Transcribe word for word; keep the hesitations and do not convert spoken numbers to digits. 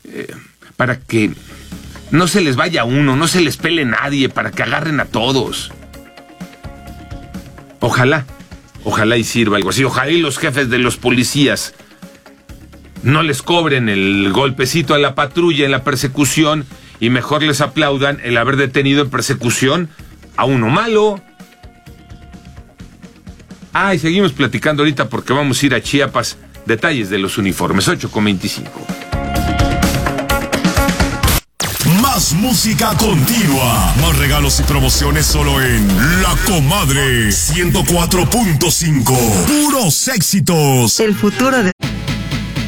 eh, para que no se les vaya uno, no se les pele nadie, para que agarren a todos. Ojalá, ojalá y sirva algo así. Ojalá y los jefes de los policías no les cobren el golpecito a la patrulla en la persecución y mejor les aplaudan el haber detenido en persecución a uno malo. Ah, y seguimos platicando ahorita porque vamos a ir a Chiapas. Detalles de los uniformes, ocho con veinticinco. Más música continua. Más regalos y promociones solo en La Comadre ciento cuatro punto cinco. Puros éxitos. El futuro de